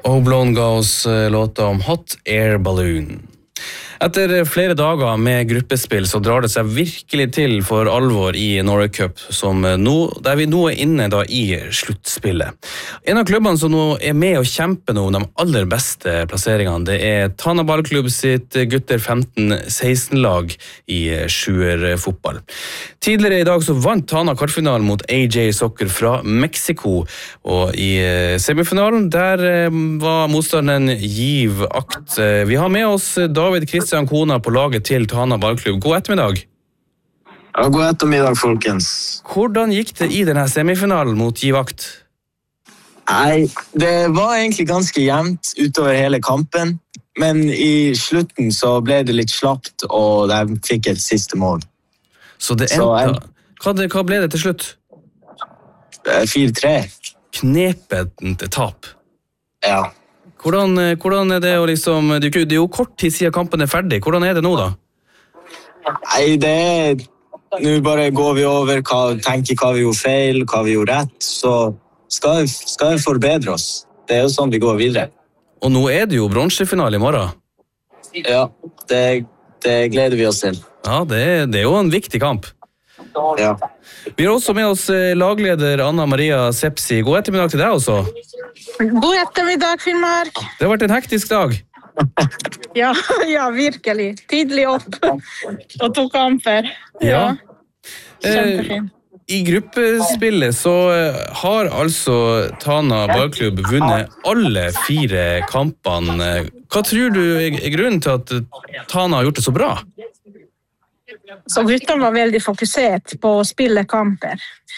Oblong ga oss låta om Hot Air Balloon. Etter flere dager med gruppespill så drar det seg virkelig til for alvor i Norway Cup, der vi nå inne i sluttspillet. En av klubbene som nå med å kjempe nå om de aller beste plasseringene, det Tana Ballklubb sitt gutter 15-16-lag i sjuerfotball. Tidligere i dag så vant Tana kvartfinalen mot AJ Soccer fra Mexico, og i semifinalen der var motstanderen Giv Akt. Vi har med oss David Kristian Kona på laget til Tana Ballklubb. God ettermiddag. Ja, god ettermiddag, folkens. Hvordan gikk det i denne semifinalen mot Giv Akt? Nei, det var egentlig ganske jevnt utover hele kampen, men i slutten så ble det litt slapt, og de fikk et siste mål. Så det endte... Hva ble det til slutt? 4-3. Knepet tap. Ja. Hvordan det å liksom... Det jo kort tid siden kampen ferdig. Hvordan det nå da? Nei, nå bare går vi over, tenker hva vi gjorde feil, hva vi gjorde rett, så skal vi forbedre oss. Det jo sånn vi går videre. Og nå det jo bronsefinale i morgen. Ja, det gleder vi oss til. Ja, det jo en viktig kamp. Ja. Vi har også med oss lagleder Anna Maria Sepsi. God ettermiddag til deg også. God ettermiddag, Finnmark. Det har vært en hektisk dag. Ja, virkelig. Tidlig opp og tok kamper. Ja. Kjempefint. I gruppespillet så har altså Tana Ballklubb vunnet alle 4 kampene. Hva tror du grunnen til at Tana har gjort det så bra? Så guttene var veldig fokusert på å spille kamper.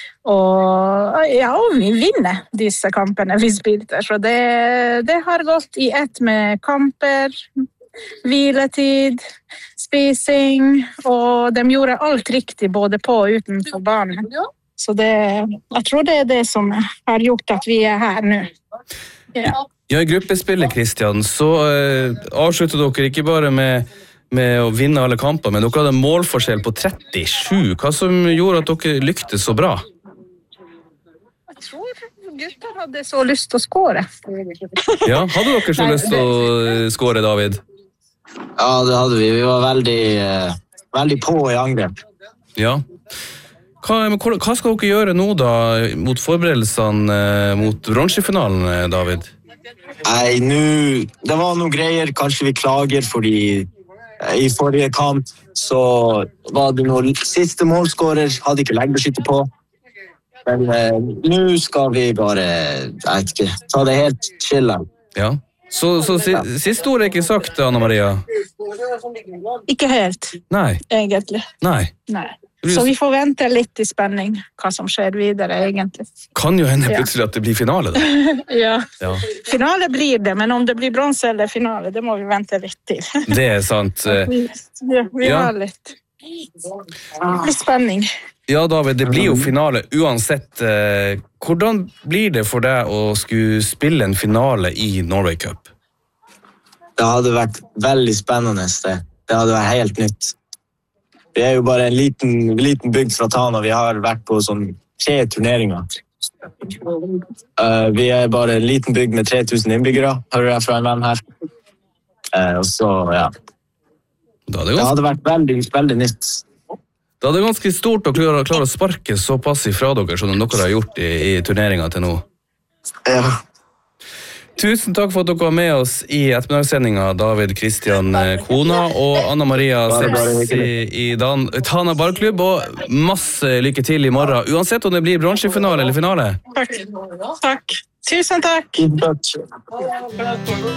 Og vi vinner disse kampene vi spilte. Så det har gått i ett med kamper, hviletid, spising, og de gjorde alt riktig både på og utenfor banen. Så jeg tror det det som har gjort at vi her nå. Ja, i gruppespillet, Kristian, så avslutter dere ikke bare med å vinne alle kamper, men dere hadde en målforskjell på 37. Hva som gjorde at dere lyktes så bra? Jeg tror gutter hadde så lyst til å skåre. Ja, hadde dere så lyst til å skåre, David? Ja, det hadde vi. Vi var veldig på i angrep. Ja. Hva skal dere gjøre nå da, mot forberedelsene mot bronsefinalen, David? Nei, det var noen greier. Kanskje vi klager fordi i forrige kamp så var det noen siste målskårer, hadde ikke leggbeskytter på. Men nå skal vi bare, ta det helt chilla. Ja, så siste ord ikke sagt, Anna Maria? Ikke helt. Nei. Egentlig. Nei. Så vi får vente litt i spenning hva som skjer videre, egentlig. Kan jo hende plutselig at det blir finale, da. Ja. Finale blir det, men om det blir bronse eller finale, det må vi vente litt til. Det sant. Vi har litt spenning. Ja, David, det blir jo finale uansett. Hvordan blir det for deg å skulle spille en finale i Norway Cup? Det hadde vært veldig spennende. Det hadde vært helt nytt. Vi jo bare en liten bygd fra Tana. Vi har vært på 3 turneringer. Vi bare en liten bygd med 3000 innbyggere, hører jeg fra en venn her. Og så, ja. Det hadde vært veldig nytt. Det hadde ganske stort å klare å sparke såpass ifra dere som dere har gjort i turneringen til nå. Ja. Tusen takk for at dere var med oss i ettermiddagssendingen, David Kristian Kona og Anna Maria Sepsi i Tana Ballklubb, og masse lykke til i morgen, uansett om det blir bronsefinale eller finale. Takk. Tusen takk.